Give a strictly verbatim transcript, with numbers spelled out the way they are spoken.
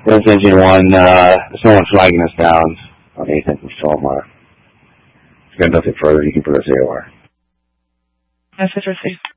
This engine one, uh, someone's flagging us down on anything from Stormar. If you got nothing further, you can put us A O R. Message received.